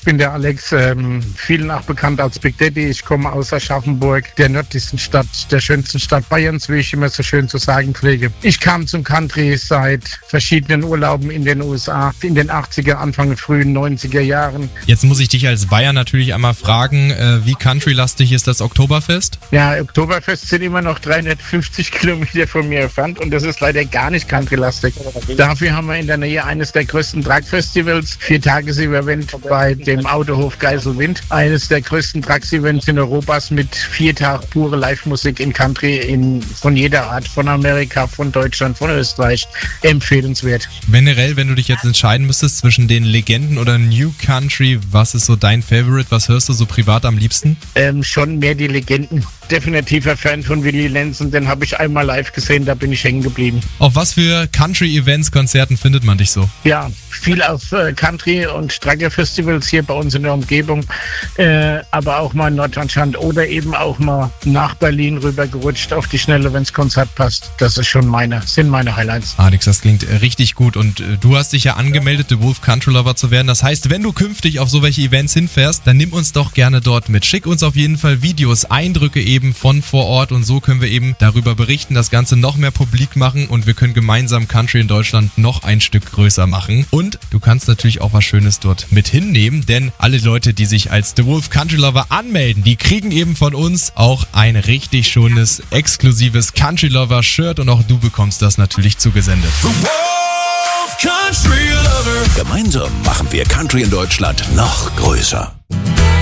ich bin der Alex, vielen auch bekannt als Big Daddy. Ich komme aus Aschaffenburg, der nördlichsten Stadt, der schönsten Stadt Bayerns, wie ich immer so schön zu sagen pflege. Ich kam zum Country seit verschiedenen Urlauben in den USA, in den 80er, Anfang frühen 90er Jahren. Jetzt muss ich dich als Bayer natürlich einmal fragen, wie countrylastig ist das Oktoberfest? Ja, Oktoberfest sind immer noch 350 Kilometer von mir entfernt und das ist leider gar nicht countrylastig. Dafür haben wir in der Nähe eines der größten Truck-Festivals, 4-Tages-Event bei dem Autohof Geiselwind. Eines der größten Trucks-Events in Europas mit 4 Tagen pure Live-Musik in Country von jeder Art, von Amerika, von Deutschland, von Österreich. Empfehlenswert. Generell, wenn du dich jetzt entscheiden müsstest zwischen den Legenden oder New Country, was ist so dein Favorite? Was hörst du so privat am liebsten? Schon mehr die Legenden. Definitiver Fan von Willie Nelson, den habe ich einmal live gesehen, da bin ich hängen geblieben. Auf was für Country-Events, Konzerten findet man dich so? Ja, viel auf Country- und Trucker-Festivals hier bei uns in der Umgebung, aber auch mal in Norddeutschland oder eben auch mal nach Berlin rübergerutscht auf die Schnelle, wenn das Konzert passt. Das ist schon sind meine Highlights. Alex, das klingt richtig gut und du hast dich ja angemeldet, The Wolf Country Lover zu werden. Das heißt, wenn du künftig auf so welche Events hinfährst, dann nimm uns doch gerne dort mit. Schick uns auf jeden Fall Videos, Eindrücke eben von vor Ort und so können wir eben darüber berichten, das Ganze noch mehr publik machen und wir können gemeinsam Country in Deutschland noch ein Stück größer machen. Und du kannst natürlich auch was Schönes dort mit hinnehmen, denn alle Leute, die sich als The Wolf Country Lover anmelden, die kriegen eben von uns auch ein richtig schönes, exklusives Country Lover Shirt und auch du bekommst das natürlich zugesendet. The Wolf Country Lover. Gemeinsam machen wir Country in Deutschland noch größer.